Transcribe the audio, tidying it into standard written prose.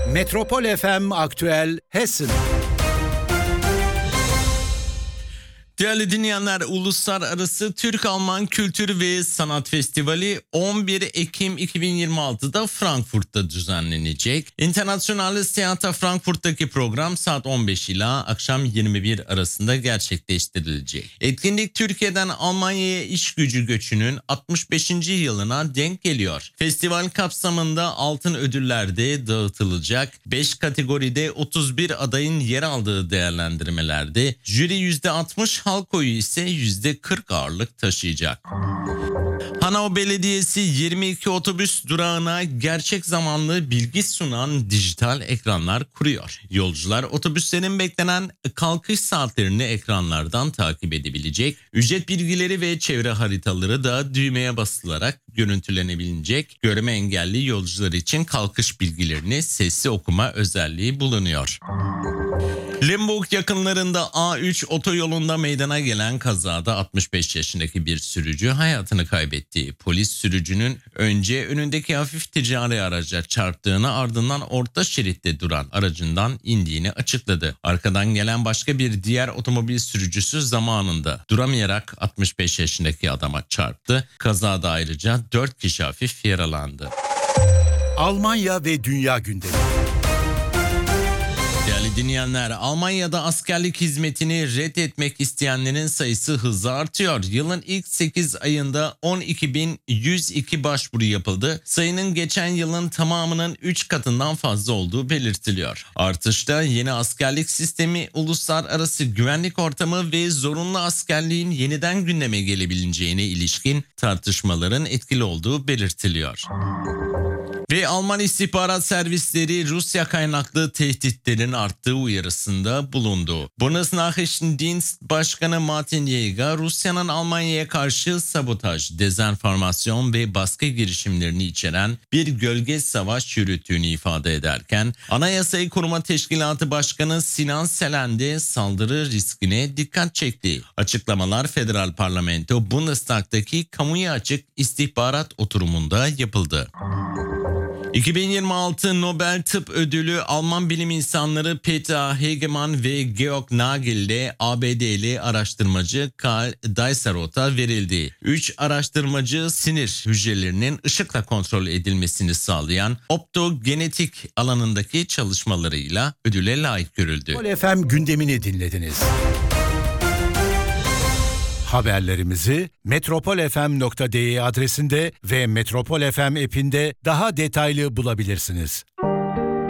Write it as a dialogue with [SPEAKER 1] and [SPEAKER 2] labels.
[SPEAKER 1] Metropol FM Aktüel Hessen.
[SPEAKER 2] Değerli dinleyenler, Uluslararası Türk-Alman Kültür ve Sanat Festivali 11 Ekim 2026'da Frankfurt'ta düzenlenecek. Internationales Theater Frankfurt'taki program saat 15 ila akşam 21 arasında gerçekleştirilecek. Etkinlik Türkiye'den Almanya'ya iş gücü göçünün 65. yılına denk geliyor. Festival kapsamında altın ödüller de dağıtılacak. 5 kategoride 31 adayın yer aldığı değerlendirmelerde jüri %60, halk oyu ise %40 ağırlık taşıyacak. Hanau Belediyesi 22 otobüs durağına gerçek zamanlı bilgi sunan dijital ekranlar kuruyor. Yolcular otobüslerin beklenen kalkış saatlerini ekranlardan takip edebilecek. Ücret bilgileri ve çevre haritaları da düğmeye basılarak görüntülenebilecek. Görme engelli yolcular için kalkış bilgilerini sesli okuma özelliği bulunuyor. Limburg yakınlarında A3 otoyolunda meydana gelen kazada 65 yaşındaki bir sürücü hayatını kaybetti. Polis sürücünün önce önündeki hafif ticari araca çarptığını, ardından orta şeritte duran aracından indiğini açıkladı. Arkadan gelen başka bir diğer otomobil sürücüsü zamanında duramayarak 65 yaşındaki adama çarptı. Kazada ayrıca 4 kişi hafif yaralandı.
[SPEAKER 1] Almanya ve dünya gündemi.
[SPEAKER 2] Değerli dinleyenler, Almanya'da askerlik hizmetini reddetmek isteyenlerin sayısı hızla artıyor. Yılın ilk 8 ayında 12.102 başvuru yapıldı. Sayının geçen yılın tamamının 3 katından fazla olduğu belirtiliyor. Artışta yeni askerlik sistemi, uluslararası güvenlik ortamı ve zorunlu askerliğin yeniden gündeme gelebileceğine ilişkin tartışmaların etkili olduğu belirtiliyor. Ve Alman istihbarat servisleri Rusya kaynaklı tehditlerin arttığı uyarısında bulundu. Bundesnachrichtendienst Başkanı Martin Jäger, Rusya'nın Almanya'ya karşı sabotaj, dezenformasyon ve baskı girişimlerini içeren bir gölge savaş yürüttüğünü ifade ederken, Anayasayı Koruma Teşkilatı Başkanı Sinan Selen de saldırı riskine dikkat çekti. Açıklamalar Federal Parlamento Bundestag'daki kamuya açık istihbarat oturumunda yapıldı. 2026 Nobel Tıp Ödülü Alman bilim insanları Peter Hegemann ve Georg Nagel'le ABD'li araştırmacı Karl Deisserot'a verildi. 3 araştırmacı sinir hücrelerinin ışıkla kontrol edilmesini sağlayan optogenetik alanındaki çalışmalarıyla ödüle layık görüldü.
[SPEAKER 1] Metropol FM gündemini dinlediniz. Haberlerimizi metropolfm.de adresinde ve Metropol FM app'inde daha detaylı bulabilirsiniz.